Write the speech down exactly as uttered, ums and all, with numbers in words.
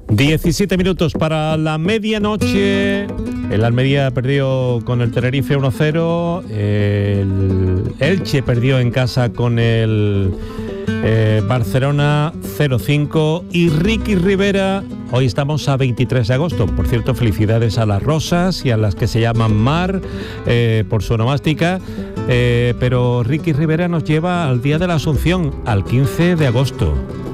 diecisiete minutos para la medianoche. El Almería perdió con el Tenerife uno cero. El Elche perdió en casa con el eh, Barcelona cero cinco. Y Ricky Rivera, hoy estamos a veintitrés de agosto. Por cierto, felicidades a las Rosas y a las que se llaman Mar eh, por su onomástica. Eh, pero Ricky Rivera nos lleva al Día de la Asunción, al quince de agosto.